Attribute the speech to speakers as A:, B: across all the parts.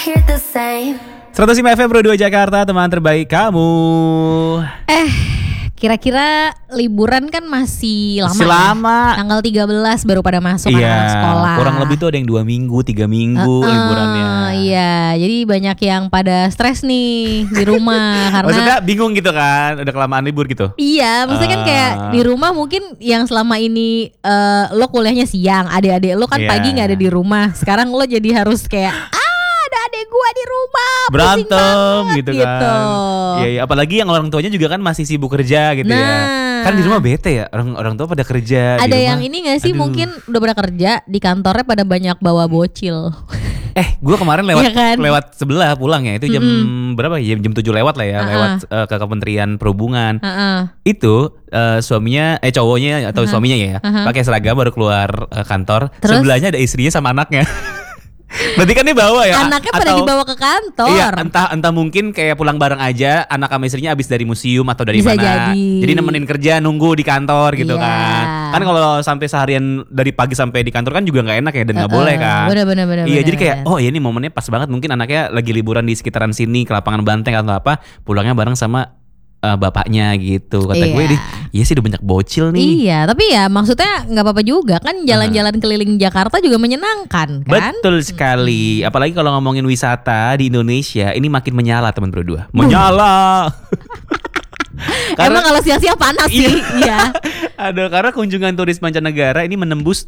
A: 105 FM Pro 2 Jakarta, teman terbaik kamu.
B: Kira-kira liburan kan masih lama.
A: Masih lama.
B: Ya? Tanggal 13 baru pada masuk anak sekolah.
A: Kurang lebih tuh ada yang 2 minggu, 3 minggu liburannya.
B: Iya, jadi banyak yang pada stres nih di rumah karena
A: maksudnya bingung gitu kan, udah kelamaan libur gitu.
B: Iya, maksudnya kan kayak di rumah mungkin yang selama ini lo kuliahnya siang, adik-adik lo kan pagi nggak ada di rumah. Sekarang lo jadi harus kayak ada adik gua di rumah,
A: berantem gitu kan. Iya, apalagi yang orang tuanya juga kan masih sibuk kerja gitu ya. Kan di rumah bete ya, orang tua pada kerja.
B: Ada yang ini nggak sih, mungkin udah pada kerja di kantornya pada banyak bawa bocil.
A: Gue kemarin lewat
B: Iya kan?
A: lewat sebelah pulang ya, itu jam berapa ya, jam 7 lewat lah ya, lewat ke Kementerian Perhubungan. Itu suaminya cowoknya atau suaminya ya, pakai seragam baru keluar kantor.
B: Terus?
A: Sebelahnya ada istrinya sama anaknya. Berarti kan dia bawa ya?
B: Anaknya pada dibawa ke kantor.
A: Iya, entah mungkin kayak pulang bareng aja, anak sama istrinya abis dari museum atau dari
B: Bisa
A: mana. Jadi nemenin kerja, nunggu di kantor gitu kan. Kan kalau sampai seharian dari pagi sampai di kantor kan juga nggak enak ya, dan nggak boleh kan.
B: Bener.
A: Iya, jadi kayak ini momennya pas banget, mungkin anaknya lagi liburan di sekitaran sini ke lapangan Banteng atau apa, pulangnya bareng sama bapaknya gitu. Kata gue iya sih udah banyak bocil nih.
B: Iya, tapi ya maksudnya nggak apa-apa juga kan, jalan-jalan keliling Jakarta juga menyenangkan kan.
A: Betul sekali. Apalagi kalau ngomongin wisata di Indonesia, ini makin menyala teman berdua. Menyala.
B: Emang kalau siang-siang panas sih. Iya.
A: Aduh, karena kunjungan turis mancanegara ini menembus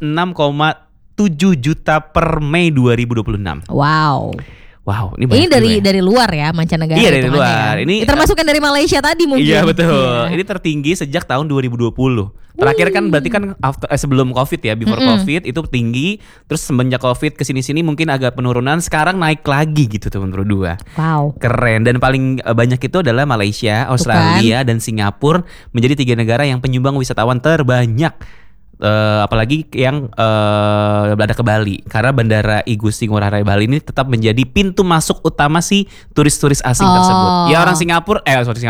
A: 6,7 juta per Mei 2026. Wow, ini
B: dari luar ya, mancanegara.
A: Iya, dari luar.
B: Ya. Ini termasuk yang dari Malaysia tadi mungkin.
A: Iya, betul. Iya. Ini tertinggi sejak tahun 2020. Terakhir kan berarti kan sebelum Covid ya, before Covid itu tinggi, terus semenjak Covid kesini-sini mungkin agak penurunan, sekarang naik lagi gitu teman berdua.
B: Wow.
A: Keren. Dan paling banyak itu adalah Malaysia, Australia, dan Singapura menjadi 3 negara yang penyumbang wisatawan terbanyak. Apalagi yang berada ke Bali, karena Bandara I Gusti Ngurah Rai Bali ini tetap menjadi pintu masuk utama si turis-turis asing tersebut. Ya orang Singapura,